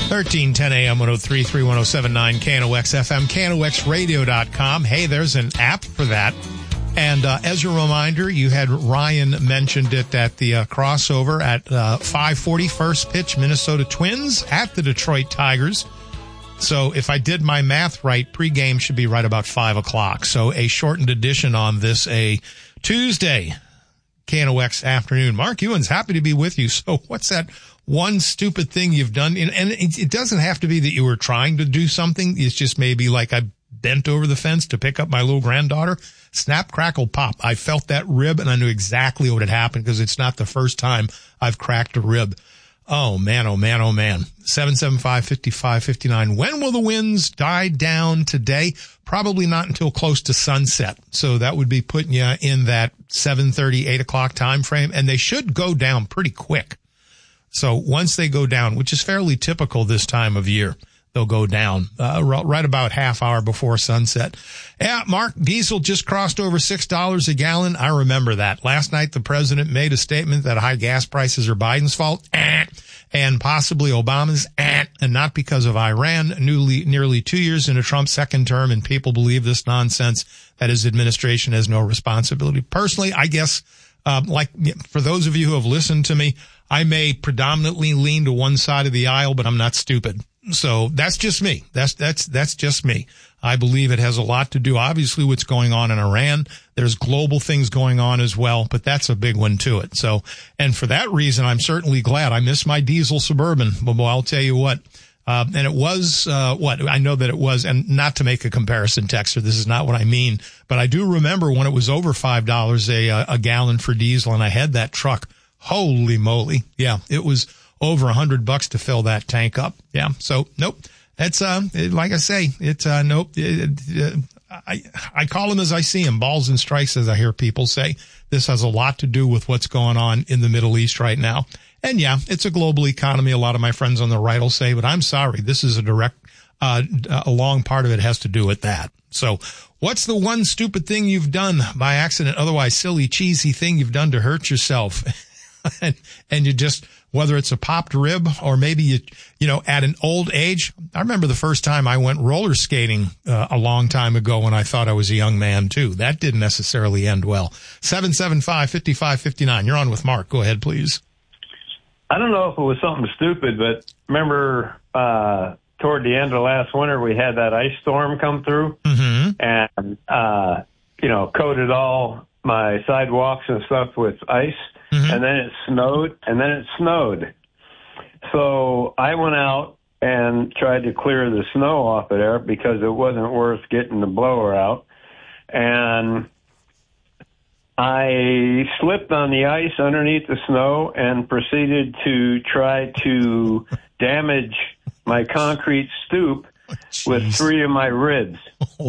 1310 AM 103.3 1079 KNOX FM, KNOXradio.com. Hey, there's an app for that. And as a reminder, you had Ryan mentioned it at the crossover at 5:40, first pitch, Minnesota Twins at the Detroit Tigers. So if I did my math right, pregame should be right about 5 o'clock. So a shortened edition on this, a Tuesday KNOX afternoon. Mark Ewan's happy to be with you. So what's that one stupid thing you've done? And it doesn't have to be that you were trying to do something. It's just maybe like I bent over the fence to pick up my little granddaughter. Snap, crackle, pop. I felt that rib and I knew exactly what had happened because it's not the first time I've cracked a rib. Oh man, oh man, oh man. 775-5559. When will the winds die down today? Probably not until close to sunset. So that would be putting you in that 7:30, 8 o'clock time frame. And they should go down pretty quick. So once they go down, which is fairly typical this time of year, they'll go down right about half hour before sunset. Yeah, Mark, diesel just crossed over $6 a gallon. I remember that. Last night, the president made a statement that high gas prices are Biden's fault, and possibly Obama's, and not because of Iran. Nearly 2 years into Trump's second term, and people believe this nonsense that his administration has no responsibility. Personally, I guess, for those of you who have listened to me, I may predominantly lean to one side of the aisle, but I'm not stupid. So that's just me. That's just me. I believe it has a lot to do, obviously, what's going on in Iran. There's global things going on as well, but that's a big one to it. So, and for that reason, I'm certainly glad. I miss my diesel Suburban. Well, I'll tell you what. And it was, I know that it was, and not to make a comparison, Texter, this is not what I mean, but I do remember when it was over $5 a gallon for diesel and I had that truck. Holy moly. Yeah, it was over $100 to fill that tank up. Yeah. So nope. It's, like I say, it's, nope. I call them as I see them, balls and strikes, as I hear people say. This has a lot to do with what's going on in the Middle East right now. And yeah, it's a global economy. A lot of my friends on the right will say, but I'm sorry. This is a long part of it has to do with that. So what's the one stupid thing you've done by accident, otherwise silly, cheesy thing you've done to hurt yourself? and you just, whether it's a popped rib or maybe you know, at an old age. I remember the first time I went roller skating a long time ago when I thought I was a young man too. That didn't necessarily end well. 775-5559. You're on with Mark. Go ahead, please. I don't know if it was something stupid, but remember, toward the end of last winter, we had that ice storm come through and, coated all my sidewalks and stuff with ice. And then it snowed, So I went out and tried to clear the snow off of there because it wasn't worth getting the blower out. And I slipped on the ice underneath the snow and proceeded to try to damage my concrete stoop with 3 of my ribs.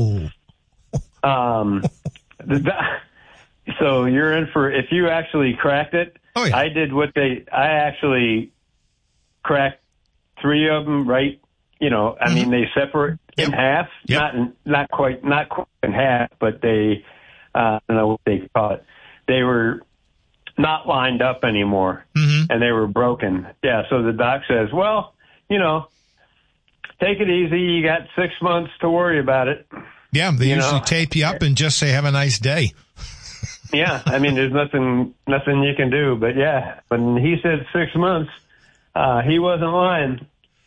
So you're in for, if you actually cracked it, I actually cracked 3 of them, right? I mean, they separate in half, not quite in half, but they, I don't know what they call it. They were not lined up anymore and they were broken. Yeah. So the doc says, well, take it easy. You got 6 months to worry about it. Yeah. They usually tape you up and just say, have a nice day. Yeah, I mean, there's nothing you can do. But yeah, when he said 6 months, he wasn't lying,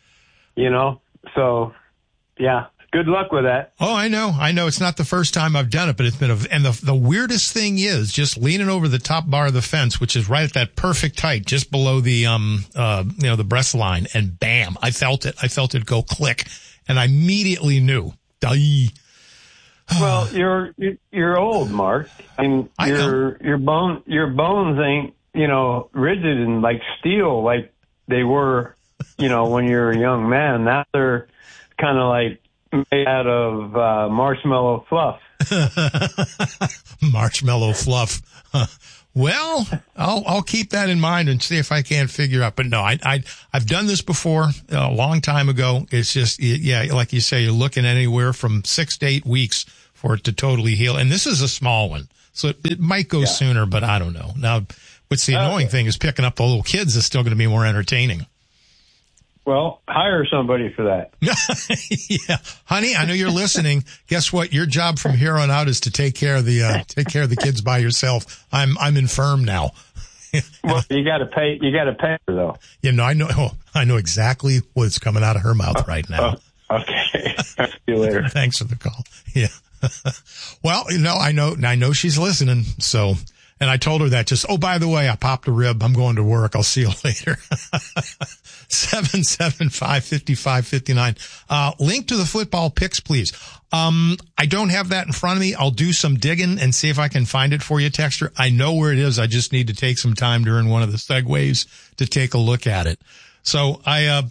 So, yeah, good luck with that. Oh, I know. It's not the first time I've done it, but it's been and the weirdest thing is just leaning over the top bar of the fence, which is right at that perfect height, just below the, the breast line, and bam, I felt it go click, and I immediately knew. Well, you're old, Mark. I mean, your bones ain't, rigid and like steel like they were, when you're a young man. Now they're kind of like made out of marshmallow fluff. Marshmallow fluff. Well, I'll keep that in mind and see if I can't figure out. But no, I've done this before a long time ago. It's just, like you say, you're looking at anywhere from 6 to 8 weeks for it to totally heal. And this is a small one, so it might go sooner, but I don't know. Now, what's the annoying thing is picking up the little kids is still going to be more entertaining. Well, hire somebody for that. Yeah, honey, I know you're listening. Guess what? Your job from here on out is to take care of the kids by yourself. I'm infirm now. Well, you got to pay. You got to pay her though. Yeah, no, I know exactly what's coming out of her mouth right now. Okay. See you later. Thanks for the call. Yeah. Well, I know she's listening. So, and I told her that by the way, I popped a rib. I'm going to work. I'll see you later. 775-5559. Link to the football picks, please. I don't have that in front of me. I'll do some digging and see if I can find it for you, Texter. I know where it is. I just need to take some time during one of the segues to take a look at it. So I'm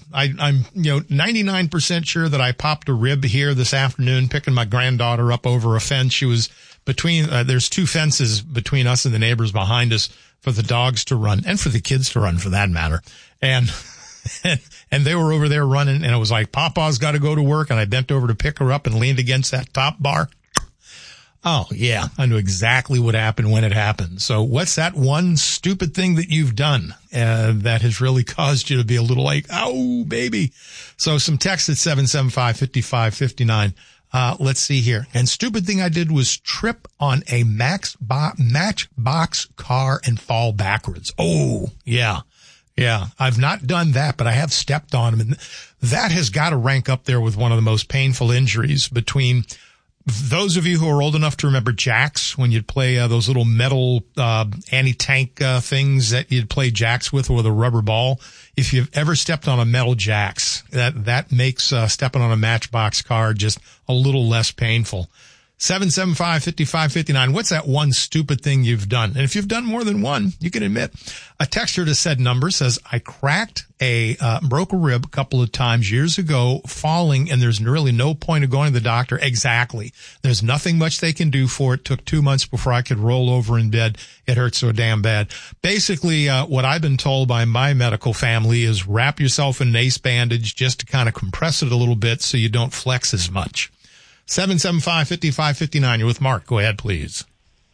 99% sure that I popped a rib here this afternoon, picking my granddaughter up over a fence. She was between, there's two fences between us and the neighbors behind us for the dogs to run and for the kids to run for that matter. And they were over there running and it was like, Papa's got to go to work. And I bent over to pick her up and leaned against that top bar. Oh, yeah. I knew exactly what happened when it happened. So what's that one stupid thing that you've done that has really caused you to be a little like, oh, baby. So some text at 775-5559. Let's see here. And stupid thing I did was trip on a Matchbox car and fall backwards. Oh, yeah. Yeah. I've not done that, but I have stepped on them. And that has got to rank up there with one of the most painful injuries between those of you who are old enough to remember jacks, when you'd play those little metal anti-tank things that you'd play jacks with a rubber ball. If you've ever stepped on a metal jacks, that makes stepping on a Matchbox car just a little less painful. 775-5559. What's that one stupid thing you've done? And if you've done more than one, you can admit. A texter to said number says, I broke a rib a couple of times years ago falling, and there's really no point of going to the doctor. Exactly. There's nothing much they can do for it. Took 2 months before I could roll over in bed. It hurt so damn bad. Basically, what I've been told by my medical family is wrap yourself in an ace bandage just to kind of compress it a little bit so you don't flex as much. 775-5559. You're with Mark. Go ahead, please.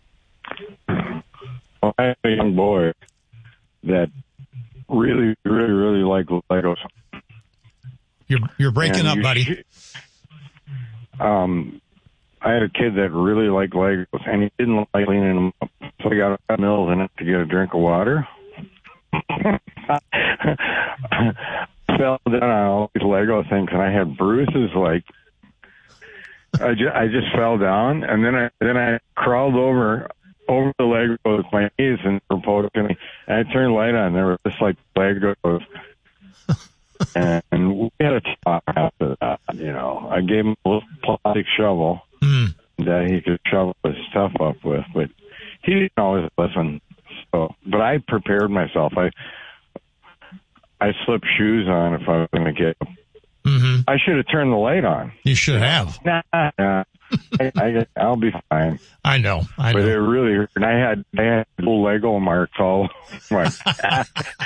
Well, I have a young boy that really, really, really likes Legos. You're breaking up, buddy. I had a kid that really liked Legos, and he didn't like cleaning them up. So I got a Mills in it to get a drink of water. Fell down on all these Lego things, and I had bruises like. I just fell down, and then I crawled over the Legos with my knees and proposed to me. And I turned the light on. There were just like Legos, and we had a talk after that. I gave him a little plastic shovel that he could shovel his stuff up with, but he didn't always listen. So, but I prepared myself. I slipped shoes on if I was going to get. Mm-hmm. I should have turned the light on. You should have. Nah, I'll be fine. I know. But it really hurt. And I had little Lego marks all over my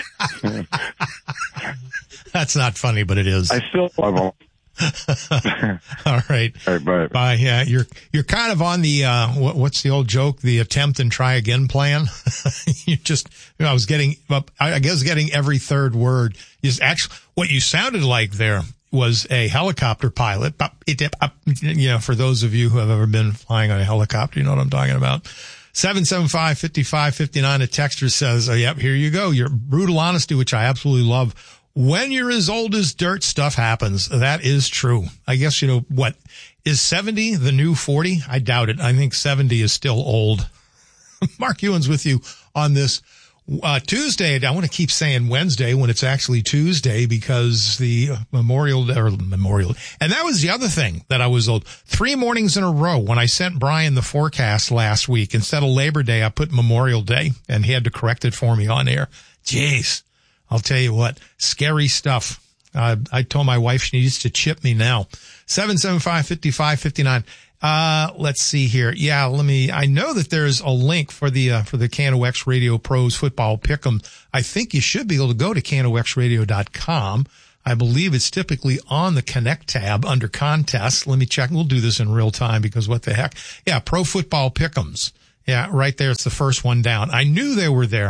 That's not funny, but it is. I still love them. All right. All right, bye. Bye. Yeah, you're kind of on the what's the old joke? The attempt and try again plan. I was getting every third word is actually what you sounded like there was a helicopter pilot. For those of you who have ever been flying on a helicopter, you know what I'm talking about. 775-5559. A texter says, yep, here you go. Your brutal honesty, which I absolutely love. When you're as old as dirt, stuff happens. That is true. I guess, what is 70 the new 40? I doubt it. I think 70 is still old. Mark Ewan's with you on this Tuesday. I want to keep saying Wednesday when it's actually Tuesday because the Memorial. And that was the other thing that I was old. 3 mornings in a row when I sent Brian the forecast last week, instead of Labor Day, I put Memorial Day and he had to correct it for me on air. Jeez. I'll tell you what, scary stuff. I told my wife she needs to chip me now. 775-5559. Let's see here. Yeah, I know that there's a link for the KNOX Radio Pros Football Pick'em. I think you should be able to go to KNOXradio.com. I believe it's typically on the Connect tab under contests. Let me check. We'll do this in real time because what the heck? Yeah, Pro Football Pick'ems. Yeah, right there. It's the first one down. I knew they were there.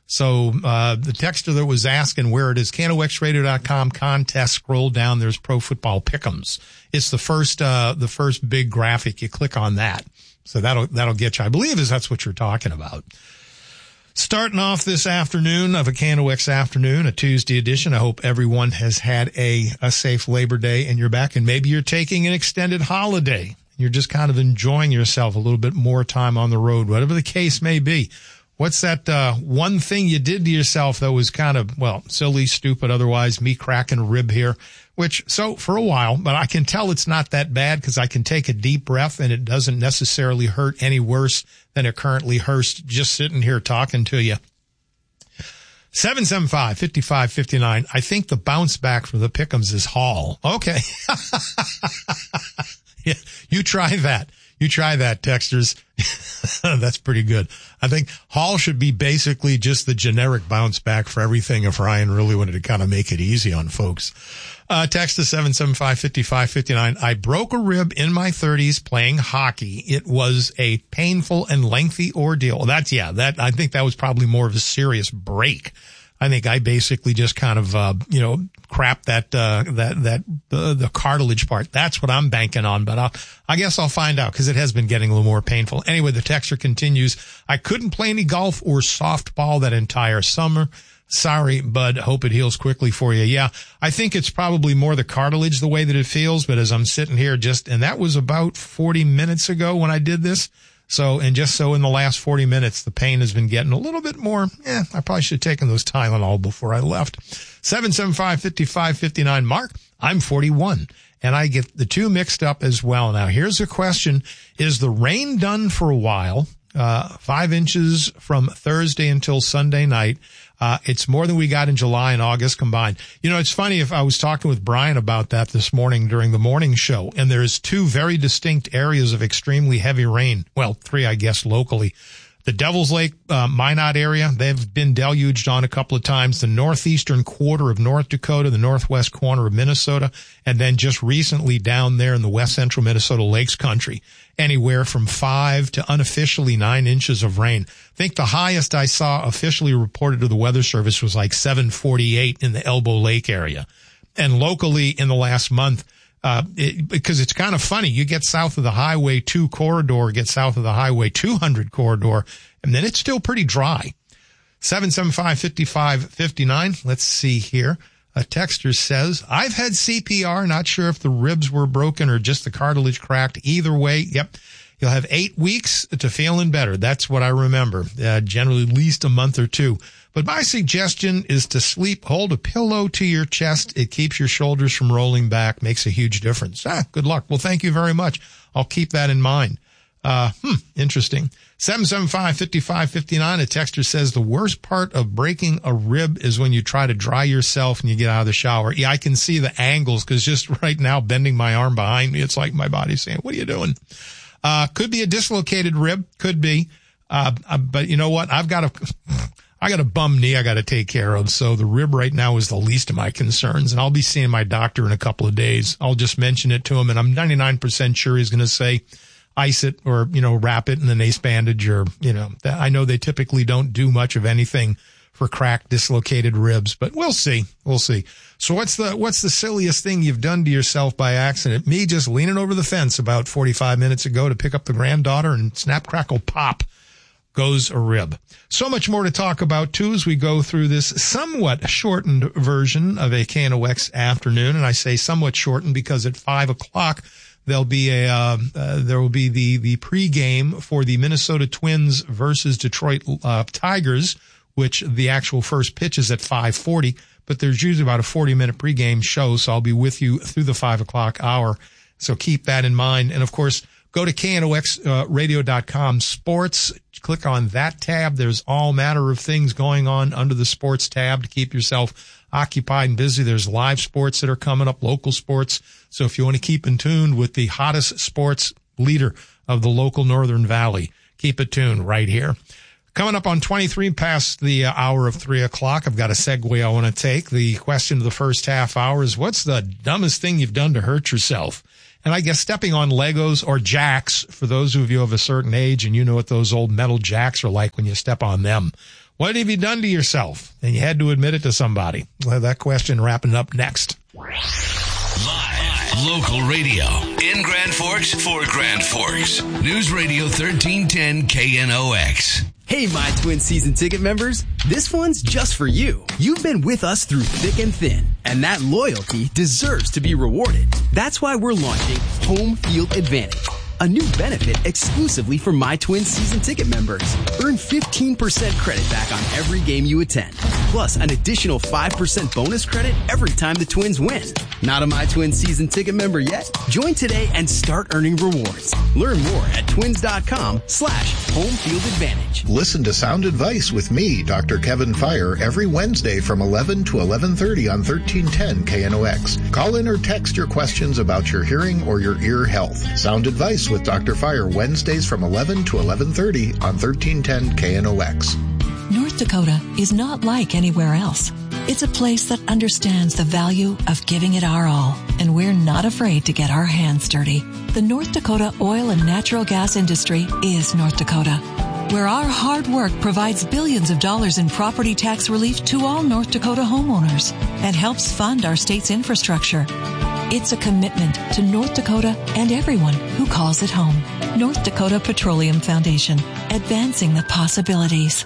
So the texter that was asking where it is, KNOXradio.com contest, scroll down, there's Pro Football Pick'ems. It's the first big graphic. You click on that. So that'll get you. I believe that's what you're talking about. Starting off this afternoon of a KNOX afternoon, a Tuesday edition. I hope everyone has had a safe Labor Day and you're back, and maybe you're taking an extended holiday. You're just kind of enjoying yourself a little bit more time on the road, whatever the case may be. What's that one thing you did to yourself that was kind of, well, silly, stupid, otherwise, me cracking a rib here, so for a while, but I can tell it's not that bad because I can take a deep breath and it doesn't necessarily hurt any worse than it currently hurts just sitting here talking to you. 775-5559. I think the bounce back from the Pick'ems is Hall. Okay. Yeah, you try that. You try that, texters. That's pretty good. I think Hall should be basically just the generic bounce back for everything if Ryan really wanted to kind of make it easy on folks. Text to 775-5559. I broke a rib in my 30s playing hockey. It was a painful and lengthy ordeal. I think that was probably more of a serious break. I think I basically just kind of, crap the cartilage part. That's what I'm banking on, but I guess I'll find out because it has been getting a little more painful. Anyway, the texter continues. I couldn't play any golf or softball that entire summer. Sorry, bud. Hope it heals quickly for you. Yeah, I think it's probably more the cartilage, the way that it feels. But as I'm sitting here and that was about 40 minutes ago when I did this. So in the last 40 minutes, the pain has been getting a little bit more. I probably should have taken those Tylenol before I left. 775-5559. Mark, I'm 41 and I get the two mixed up as well. Now here's a question. Is the rain done for a while? 5 inches from Thursday until Sunday night. It's more than we got in July and August combined. It's funny, if I was talking with Brian about that this morning during the morning show, and there's two very distinct areas of extremely heavy rain. Well, 3, I guess, locally. The Devil's Lake, Minot area, they've been deluged on a couple of times. The northeastern quarter of North Dakota, the northwest corner of Minnesota, and then just recently down there in the west central Minnesota Lakes country. Anywhere from 5 to unofficially 9 inches of rain. I think the highest I saw officially reported to the Weather Service was like 748 in the Elbow Lake area. And locally in the last month, because it's kind of funny, you get south of the Highway 2 corridor, get south of the Highway 200 corridor, and then it's still pretty dry. 775-5559. Let's see here. A texter says, I've had CPR, not sure if the ribs were broken or just the cartilage cracked. Either way, yep, you'll have 8 weeks to feeling better. That's what I remember, generally at least a month or two. But my suggestion is to sleep, hold a pillow to your chest. It keeps your shoulders from rolling back, makes a huge difference. Good luck. Well, thank you very much. I'll keep that in mind. Interesting. 775-5559. A texter says the worst part of breaking a rib is when you try to dry yourself and you get out of the shower. Yeah, I can see the angles because just right now bending my arm behind me, it's like my body's saying, what are you doing? Could be a dislocated rib. Could be. But you know what? I got a bum knee I got to take care of. So the rib right now is the least of my concerns. And I'll be seeing my doctor in a couple of days. I'll just mention it to him. And I'm 99% sure he's going to say, ice it or, wrap it in an ace bandage or, I know they typically don't do much of anything for cracked, dislocated ribs, but we'll see. We'll see. So what's the silliest thing you've done to yourself by accident? Me just leaning over the fence about 45 minutes ago to pick up the granddaughter and snap, crackle, pop goes a rib. So much more to talk about too as we go through this somewhat shortened version of a KNOX afternoon. And I say somewhat shortened because at 5 o'clock, there will be the pregame for the Minnesota Twins versus Detroit Tigers, which the actual first pitch is at 5:40, but there's usually about a 40-minute pregame show, so I'll be with you through the 5 o'clock hour. So keep that in mind. And of course, go to KNOXradio.com sports. Click on that tab. There's all manner of things going on under the sports tab to keep yourself occupied and busy. There's live sports that are coming up, local sports. So if you want to keep in tune with the hottest sports leader of the local Northern Valley, keep it tuned right here. Coming up on 23 past the hour of 3 o'clock, I've got a segue I want to take. The question of the first half hour is, what's the dumbest thing you've done to hurt yourself? And I guess stepping on Legos or jacks, for those of you of a certain age and you know what those old metal jacks are like when you step on them. What have you done to yourself? And you had to admit it to somebody. We'll have that question wrapping up next. Live, local radio in Grand Forks for Grand Forks. News Radio 1310 KNOX. Hey, My Twin season ticket members. This one's just for you. You've been with us through thick and thin, and that loyalty deserves to be rewarded. That's why we're launching Home Field Advantage, a new benefit exclusively for My Twin season ticket members. Earn 15% credit back on every game you attend, plus an additional 5% bonus credit every time the Twins win. Not a My Twin season ticket member yet? Join today and start earning rewards. Learn more at twins.com/homefieldadvantage. Listen to Sound Advice with me, Dr. Kevin Fire, every Wednesday from 11 to 11:30 on 1310 KNOX. Call in or text your questions about your hearing or your ear health. Sound Advice with Dr. Fire, Wednesdays from 11 to 11:30 on 1310 KNOX. North Dakota is not like anywhere else. It's a place that understands the value of giving it our all, and we're not afraid to get our hands dirty. The North Dakota oil and natural gas industry is North Dakota, where our hard work provides billions of dollars in property tax relief to all North Dakota homeowners and helps fund our state's infrastructure. It's a commitment to North Dakota and everyone who calls it home. North Dakota Petroleum Foundation, advancing the possibilities.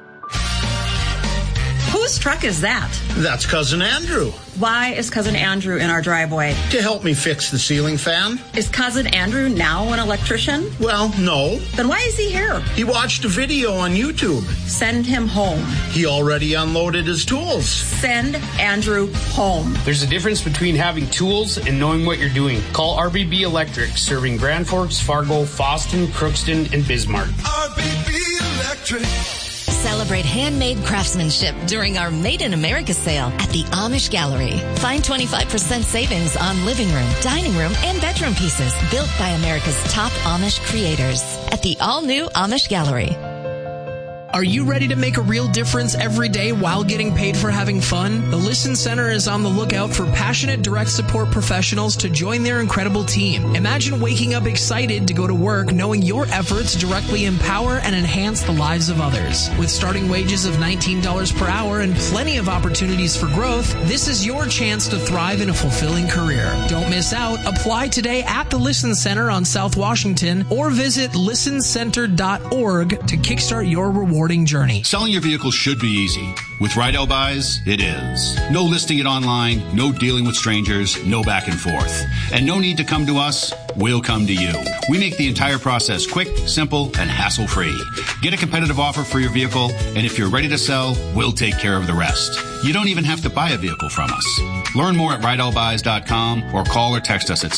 Whose truck is that? That's Cousin Andrew. Why is Cousin Andrew in our driveway? To help me fix the ceiling fan. Is Cousin Andrew now an electrician? Well, no. Then why is he here? He watched a video on YouTube. Send him home. He already unloaded his tools. Send Andrew home. There's a difference between having tools and knowing what you're doing. Call RBB Electric, serving Grand Forks, Fargo, Fosston, Crookston, and Bismarck. RBB Electric. Celebrate handmade craftsmanship during our Made in America sale at the Amish Gallery. Find 25% savings on living room, dining room, and bedroom pieces built by America's top Amish creators at the all-new Amish Gallery. Are you ready to make a real difference every day while getting paid for having fun? The Listen Center is on the lookout for passionate direct support professionals to join their incredible team. Imagine waking up excited to go to work knowing your efforts directly empower and enhance the lives of others. With starting wages of $19 per hour and plenty of opportunities for growth, this is your chance to thrive in a fulfilling career. Don't miss out. Apply today at the Listen Center on South Washington or visit listencenter.org to kickstart your rewarding journey. Selling your vehicle should be easy. With Rydell Buys, it is. No listing it online, no dealing with strangers, no back and forth. And no need to come to us, we'll come to you. We make the entire process quick, simple, and hassle-free. Get a competitive offer for your vehicle, and if you're ready to sell, we'll take care of the rest. You don't even have to buy a vehicle from us. Learn more at RydellBuys.com or call or text us at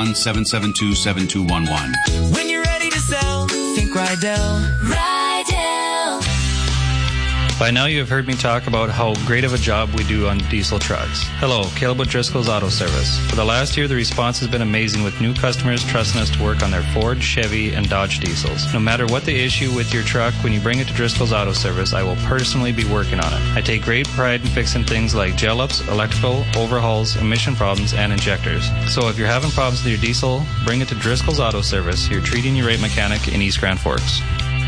701-772-7211. When you're ready to sell, think Rydell. Rydell. By now you have heard me talk about how great of a job we do on diesel trucks. Hello, Caleb with Driscoll's Auto Service. For the last year, the response has been amazing with new customers trusting us to work on their Ford, Chevy, and Dodge diesels. No matter what the issue with your truck, when you bring it to Driscoll's Auto Service, I will personally be working on it. I take great pride in fixing things like gel ups, electrical, overhauls, emission problems, and injectors. So if you're having problems with your diesel, bring it to Driscoll's Auto Service, your treating you right mechanic in East Grand Forks.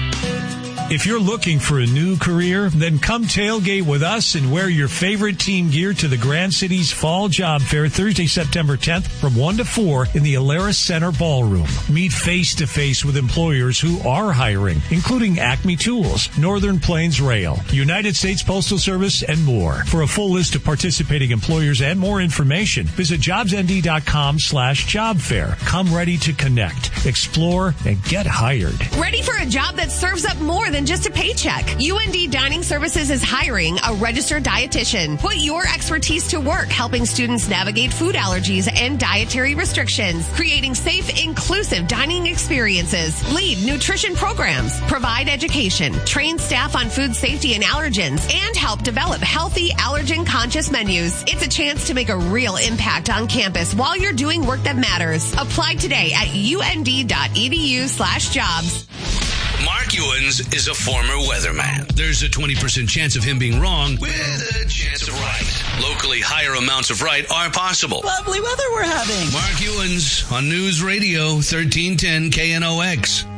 If you're looking for a new career, then come tailgate with us and wear your favorite team gear to the Grand Cities Fall Job Fair Thursday, September 10th from 1 to 4 in the Alaris Center Ballroom. Meet face-to-face with employers who are hiring, including Acme Tools, Northern Plains Rail, United States Postal Service, and more. For a full list of participating employers and more information, visit jobsnd.com/jobfair. Come ready to connect, explore, and get hired. Ready for a job that serves up more than just a paycheck? UND Dining Services is hiring a registered dietitian. Put your expertise to work helping students navigate food allergies and dietary restrictions, creating safe, inclusive dining experiences, lead nutrition programs, provide education, train staff on food safety and allergens, and help develop healthy, allergen-conscious menus. It's a chance to make a real impact on campus while you're doing work that matters. Apply today at und.edu/jobs. Mark Ewens is a former weatherman. There's a 20% chance of him being wrong with a chance of right. Locally, higher amounts of right are possible. Lovely weather we're having. Mark Ewens on News Radio 1310 KNOX.